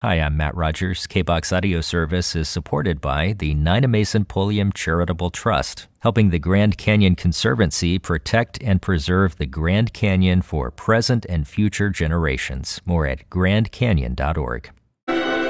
Hi, I'm Matt Rogers. KBOX Audio Service is supported by the Nina Mason Pulliam Charitable Trust, helping the Grand Canyon Conservancy protect and preserve the Grand Canyon for present and future generations. More at grandcanyon.org.